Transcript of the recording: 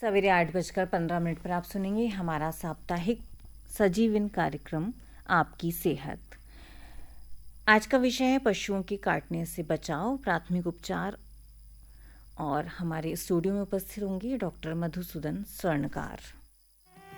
सवेरे 8:15 पर आप सुनेंगे हमारा साप्ताहिक सजीवन कार्यक्रम आपकी सेहत। आज का विषय है पशुओं के काटने से बचाव, प्राथमिक उपचार। और हमारे स्टूडियो में उपस्थित होंगे डॉक्टर मधुसूदन स्वर्णकार।